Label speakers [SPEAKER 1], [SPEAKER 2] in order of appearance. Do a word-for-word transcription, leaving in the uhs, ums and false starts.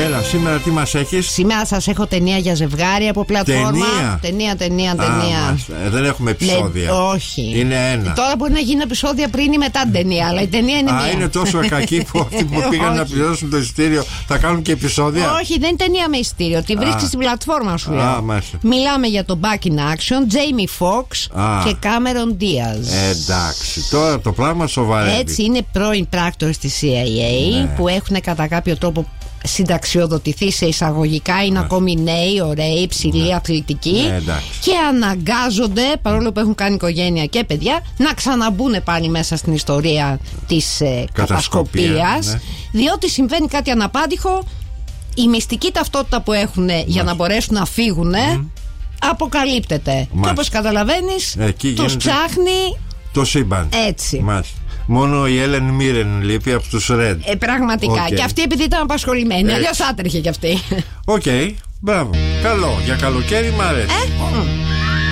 [SPEAKER 1] Έλα, σήμερα τι μας έχεις?
[SPEAKER 2] Σήμερα σας έχω ταινία για ζευγάρι από πλατφόρμα.
[SPEAKER 1] Ταινία,
[SPEAKER 2] ταινία, ταινία. ταινία.
[SPEAKER 1] Α, μας, ε, δεν έχουμε επεισόδια.
[SPEAKER 2] Ναι, όχι.
[SPEAKER 1] Είναι ένα.
[SPEAKER 2] Τώρα μπορεί να γίνει επεισόδια πριν ή μετά την ταινία, αλλά η ταινία είναι
[SPEAKER 1] Α,
[SPEAKER 2] μία.
[SPEAKER 1] είναι τόσο κακή που αυτοί που πήγαν να πληρώσουν το εισιτήριο θα κάνουν και επεισόδια.
[SPEAKER 2] Όχι, δεν είναι ταινία με εισιτήριο. Τη βρίσκεις στην πλατφόρμα σου.
[SPEAKER 1] Α, μάλιστα.
[SPEAKER 2] Μιλάμε για το Back in Action, Jamie Foxx
[SPEAKER 1] Α.
[SPEAKER 2] και Cameron Diaz.
[SPEAKER 1] Εντάξει, τώρα το πράγμα σοβαρεύει.
[SPEAKER 2] Έτσι, είναι πρώην πράκτορες της σι άι έι, ναι, που έχουν κατά κάποιο τρόπο συνταξιοδοτηθεί σε εισαγωγικά, είναι, ναι, ακόμη νέοι, ωραίοι, υψηλοί, ναι, αθλητικοί, ναι, και αναγκάζονται, παρόλο που έχουν κάνει οικογένεια και παιδιά, να ξαναμπούν πάλι μέσα στην ιστορία της ε, κατασκοπίας, ναι, διότι συμβαίνει κάτι αναπάντηχο. Η μυστική ταυτότητα που έχουν, ναι, για να μπορέσουν να φύγουν, mm, αποκαλύπτεται. Μάλιστα. Και όπως καταλαβαίνεις, τους ψάχνει
[SPEAKER 1] το σύμπαν.
[SPEAKER 2] Έτσι.
[SPEAKER 1] Μάλιστα. Μόνο η Έλεν Μίρεν λείπει από τους Ρεντ.
[SPEAKER 2] Ε, πραγματικά. Okay. Και αυτή επειδή ήταν απασχολημένη. Αλλιώς άτρεχε κι αυτή.
[SPEAKER 1] Οκ. Okay. Μπράβο. Καλό. Για καλοκαίρι μ' αρέσει. Ε? Mm.